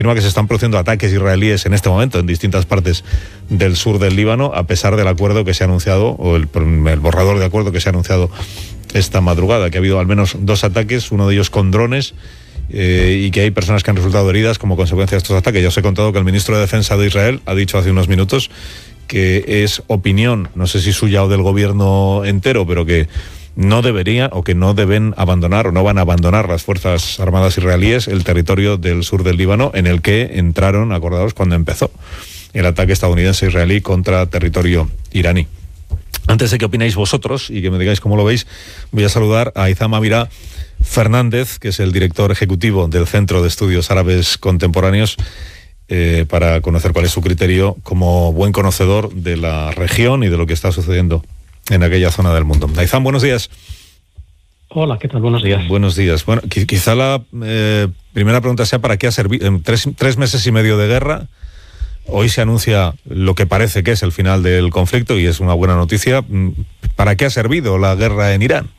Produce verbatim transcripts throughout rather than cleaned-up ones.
afirma que se están produciendo ataques israelíes en este momento en distintas partes del sur del Líbano, a pesar del acuerdo que se ha anunciado, o el, el borrador de acuerdo que se ha anunciado esta madrugada, que ha habido al menos dos ataques, uno de ellos con drones, eh, y que hay personas que han resultado heridas como consecuencia de estos ataques. Ya os he contado que el ministro de Defensa de Israel ha dicho hace unos minutos que es opinión, no sé si suya o del gobierno entero, pero que no debería o que no deben abandonar o no van a abandonar las Fuerzas Armadas israelíes el territorio del sur del Líbano, en el que entraron, acordados, cuando empezó el ataque estadounidense-israelí contra territorio iraní. Antes de que opináis vosotros y que me digáis cómo lo veis, voy a saludar a Izam Amirá Fernández, que es el director ejecutivo del Centro de Estudios Árabes Contemporáneos, eh, para conocer cuál es su criterio como buen conocedor de la región y de lo que está sucediendo en aquella zona del mundo. Izam, buenos días. Hola, ¿qué tal? Buenos días. Buenos días. Bueno, quizá la eh, primera pregunta sea ¿para qué ha servido? En tres, tres meses y medio de guerra, hoy se anuncia lo que parece que es el final del conflicto y es una buena noticia. ¿Para qué ha servido la guerra en Irán?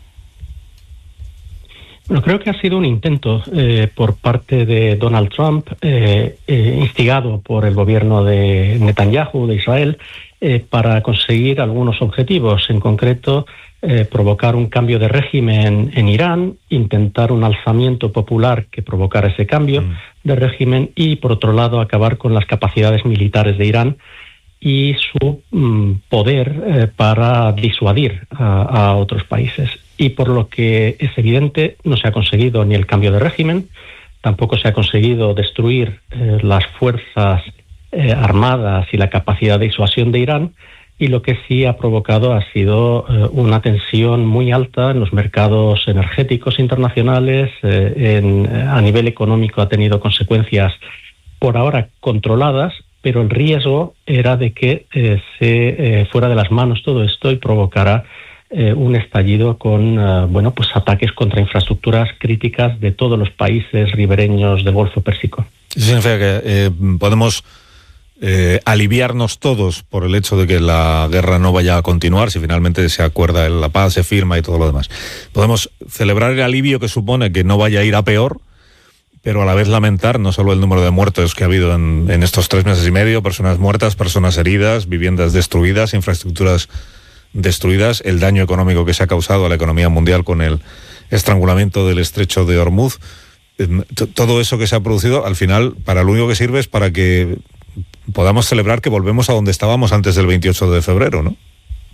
Bueno, creo que ha sido un intento eh, por parte de Donald Trump, eh, eh, instigado por el gobierno de Netanyahu, de Israel, eh, para conseguir algunos objetivos. En concreto, eh, provocar un cambio de régimen en Irán, intentar un alzamiento popular que provocara ese cambio mm. de régimen y, por otro lado, acabar con las capacidades militares de Irán y su mm, poder eh, para disuadir a, a otros países. Y por lo que es evidente, no se ha conseguido ni el cambio de régimen, tampoco se ha conseguido destruir eh, las fuerzas eh, armadas y la capacidad de disuasión de Irán, y lo que sí ha provocado ha sido eh, una tensión muy alta en los mercados energéticos internacionales, eh, en, a nivel económico ha tenido consecuencias por ahora controladas, pero el riesgo era de que eh, se eh, fuera de las manos todo esto y provocara Eh, un estallido con uh, bueno, pues ataques contra infraestructuras críticas de todos los países ribereños del Golfo Pérsico. Eso significa que eh, podemos eh, aliviarnos todos por el hecho de que la guerra no vaya a continuar, si finalmente se acuerda la paz, se firma y todo lo demás. Podemos celebrar el alivio que supone que no vaya a ir a peor, pero a la vez lamentar no solo el número de muertos que ha habido en, en estos tres meses y medio, personas muertas, personas heridas, viviendas destruidas, infraestructuras destruidas, el daño económico que se ha causado a la economía mundial con el estrangulamiento del estrecho de Hormuz. Todo eso que se ha producido, al final, para lo único que sirve es para que podamos celebrar que volvemos a donde estábamos antes del veintiocho de febrero, ¿no?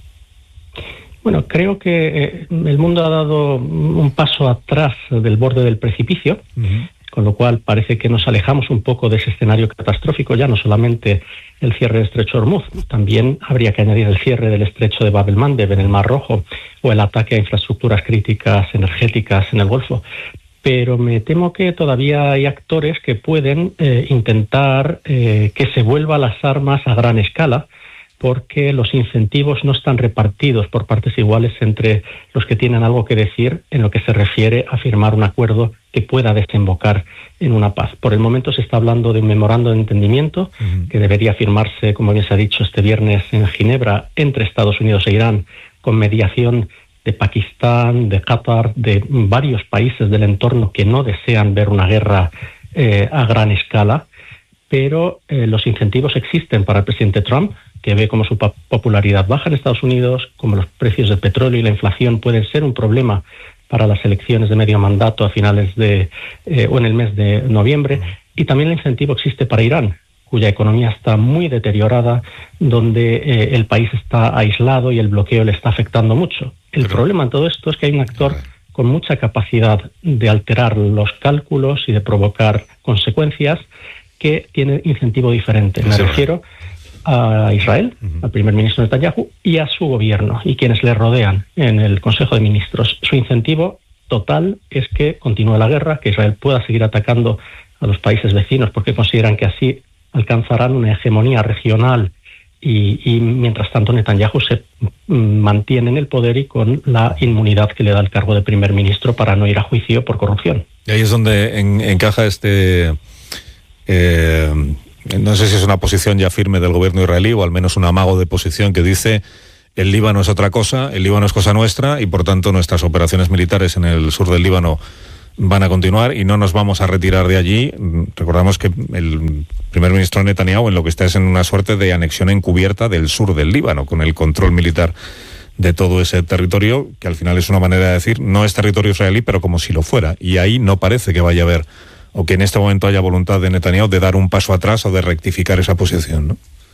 Bueno, creo que el mundo ha dado un paso atrás del borde del precipicio, uh-huh. con lo cual parece que nos alejamos un poco de ese escenario catastrófico, ya no solamente el cierre del estrecho de Hormuz, también habría que añadir el cierre del estrecho de Bab el-Mandeb en el Mar Rojo o el ataque a infraestructuras críticas energéticas en el Golfo. Pero me temo que todavía hay actores que pueden eh, intentar eh, que se vuelvan las armas a gran escala, porque los incentivos no están repartidos por partes iguales entre los que tienen algo que decir en lo que se refiere a firmar un acuerdo que pueda desembocar en una paz. Por el momento se está hablando de un memorando de entendimiento uh-huh. que debería firmarse, como bien se ha dicho, este viernes en Ginebra entre Estados Unidos e Irán, con mediación de Pakistán, de Qatar, de varios países del entorno que no desean ver una guerra eh, a gran escala, pero eh, los incentivos existen para el presidente Trump, que ve como su popularidad baja en Estados Unidos, como los precios del petróleo y la inflación pueden ser un problema para las elecciones de medio mandato a finales de eh, o en el mes de noviembre, y también el incentivo existe para Irán, cuya economía está muy deteriorada, donde eh, el país está aislado y el bloqueo le está afectando mucho. El Pero... problema en todo esto es que hay un actor con mucha capacidad de alterar los cálculos y de provocar consecuencias que tiene incentivo diferente. Me sí, refiero a Israel, uh-huh. al primer ministro Netanyahu, y a su gobierno y quienes le rodean en el Consejo de Ministros. Su incentivo total es que continúe la guerra, que Israel pueda seguir atacando a los países vecinos, porque consideran que así alcanzarán una hegemonía regional y, y mientras tanto Netanyahu se mantiene en el poder y con la inmunidad que le da el cargo de primer ministro para no ir a juicio por corrupción. Y ahí es donde en, encaja este... Eh... No sé si es una posición ya firme del gobierno israelí o al menos un amago de posición que dice el Líbano es otra cosa, el Líbano es cosa nuestra y por tanto nuestras operaciones militares en el sur del Líbano van a continuar y no nos vamos a retirar de allí. Recordamos que el primer ministro Netanyahu en lo que está es en una suerte de anexión encubierta del sur del Líbano, con el control militar de todo ese territorio, que al final es una manera de decir, no es territorio israelí, pero como si lo fuera. Y ahí no parece que vaya a haber, o que en este momento haya voluntad de Netanyahu de dar un paso atrás o de rectificar esa posición, ¿no?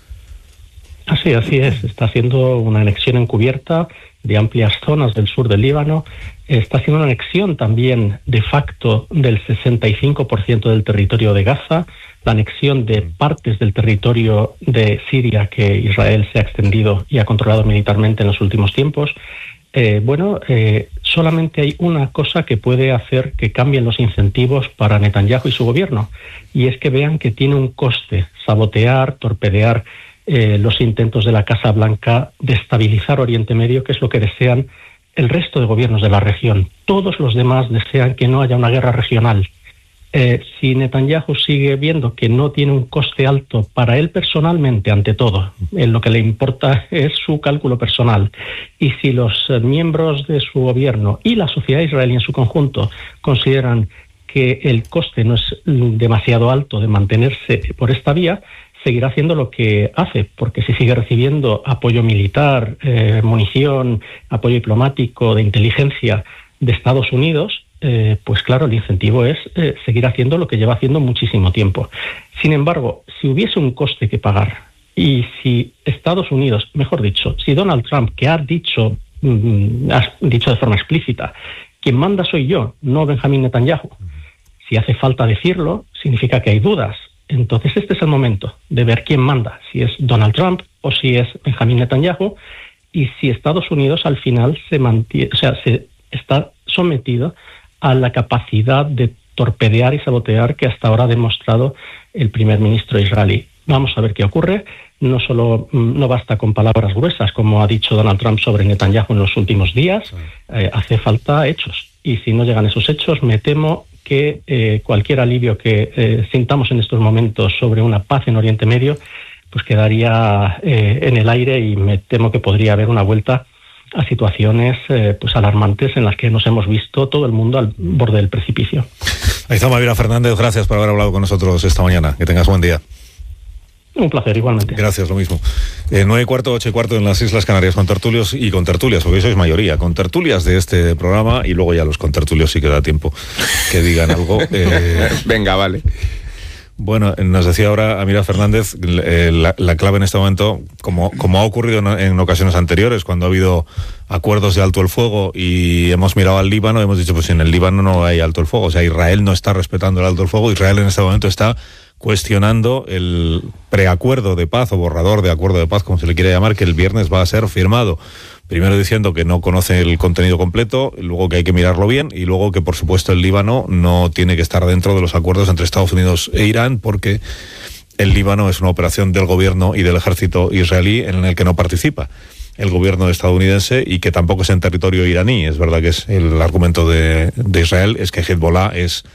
Así, así es. Está haciendo una anexión encubierta de amplias zonas del sur del Líbano. Está haciendo una anexión también de facto del sesenta y cinco por ciento del territorio de Gaza, la anexión de partes del territorio de Siria que Israel se ha extendido y ha controlado militarmente en los últimos tiempos. Eh, bueno, eh, solamente hay una cosa que puede hacer que cambien los incentivos para Netanyahu y su gobierno, y es que vean que tiene un coste sabotear, torpedear eh, los intentos de la Casa Blanca de estabilizar Oriente Medio, que es lo que desean el resto de gobiernos de la región. Todos los demás desean que no haya una guerra regional. Eh, si Netanyahu sigue viendo que no tiene un coste alto para él personalmente, ante todo, en lo que le importa es su cálculo personal, y si los eh, miembros de su gobierno y la sociedad israelí en su conjunto consideran que el coste no es demasiado alto de mantenerse por esta vía, seguirá haciendo lo que hace, porque si sigue recibiendo apoyo militar, eh, munición, apoyo diplomático, de inteligencia de Estados Unidos, Eh, pues claro, el incentivo es eh, seguir haciendo lo que lleva haciendo muchísimo tiempo. Sin embargo, si hubiese un coste que pagar y si Estados Unidos, mejor dicho, si Donald Trump, que ha dicho, mm, ha dicho de forma explícita, quien manda soy yo, no Benjamín Netanyahu, si hace falta decirlo, significa que hay dudas. Entonces este es el momento de ver quién manda, si es Donald Trump o si es Benjamín Netanyahu, y si Estados Unidos al final se mantiene, o sea, se está sometido a la capacidad de torpedear y sabotear que hasta ahora ha demostrado el primer ministro israelí. Vamos a ver qué ocurre. No solo no basta con palabras gruesas, como ha dicho Donald Trump sobre Netanyahu en los últimos días, eh, hace falta hechos. Y si no llegan esos hechos, me temo que eh, cualquier alivio que eh, sintamos en estos momentos sobre una paz en Oriente Medio, pues quedaría eh, en el aire, y me temo que podría haber una vuelta a situaciones eh, pues alarmantes en las que nos hemos visto todo el mundo al borde del precipicio. Ahí está Mavira Fernández, gracias por haber hablado con nosotros esta mañana. Que tengas buen día. Un placer, igualmente. Gracias, lo mismo. Eh, nueve y cuarto, ocho y cuarto en las Islas Canarias, con tertulios y con tertulias, porque sois mayoría, con tertulias de este programa, y luego ya los contertulios sí que da tiempo que digan algo. Eh, Venga, vale. Bueno, nos decía ahora Amira Fernández, eh, la, la clave en este momento, como, como ha ocurrido en, en ocasiones anteriores, cuando ha habido acuerdos de alto el fuego y hemos mirado al Líbano, hemos dicho, pues en el Líbano no hay alto el fuego, o sea, Israel no está respetando el alto el fuego, Israel en este momento está cuestionando el preacuerdo de paz o borrador de acuerdo de paz, como se le quiere llamar, que el viernes va a ser firmado. Primero diciendo que no conoce el contenido completo, luego que hay que mirarlo bien, y luego que por supuesto el Líbano no tiene que estar dentro de los acuerdos entre Estados Unidos e Irán, porque el Líbano es una operación del gobierno y del ejército israelí en el que no participa el gobierno estadounidense, y que tampoco es en territorio iraní. Es verdad que es el argumento de, de Israel es que Hezbollah es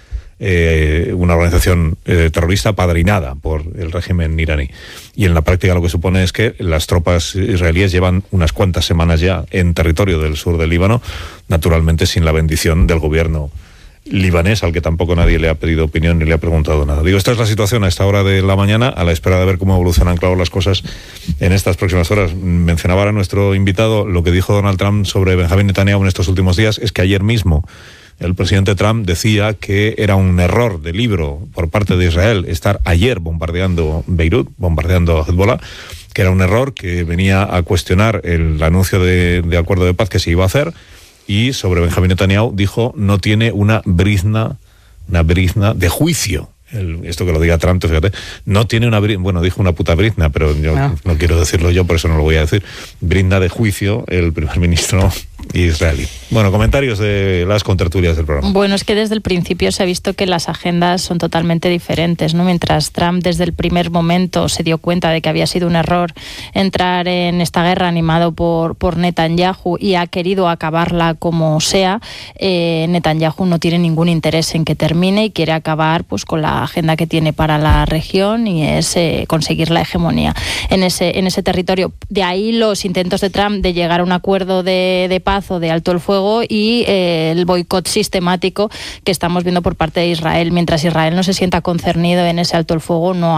Eh, una organización eh, terrorista padrinada por el régimen iraní, y en la práctica lo que supone es que las tropas israelíes llevan unas cuantas semanas ya en territorio del sur del Líbano, naturalmente sin la bendición del gobierno libanés, al que tampoco nadie le ha pedido opinión ni le ha preguntado nada. Digo, esta es la situación a esta hora de la mañana, a la espera de ver cómo evolucionan, claro, las cosas en estas próximas horas. Mencionaba ahora nuestro invitado lo que dijo Donald Trump sobre Benjamín Netanyahu en estos últimos días. Es que ayer mismo el presidente Trump decía que era un error de libro por parte de Israel estar ayer bombardeando Beirut, bombardeando Hezbollah, que era un error que venía a cuestionar el anuncio de, de acuerdo de paz que se iba a hacer. Y sobre Benjamín Netanyahu dijo, no tiene una brizna, una brizna de juicio. El, esto que lo diga Trump, fíjate, no tiene una brizna, bueno, dijo una puta brizna, pero yo no. no quiero decirlo yo, por eso no lo voy a decir. Brizna de juicio el primer ministro israelí. Bueno, comentarios de las contertulias del programa. Bueno, es que desde el principio se ha visto que las agendas son totalmente diferentes, ¿no? Mientras Trump desde el primer momento se dio cuenta de que había sido un error entrar en esta guerra animado por, por Netanyahu y ha querido acabarla como sea, eh, Netanyahu no tiene ningún interés en que termine y quiere acabar pues con la agenda que tiene para la región, y es eh, conseguir la hegemonía en ese, en ese territorio. De ahí los intentos de Trump de llegar a un acuerdo de, de paz paz o de alto el fuego y eh, el boicot sistemático que estamos viendo por parte de Israel. Mientras Israel no se sienta concernido en ese alto el fuego, no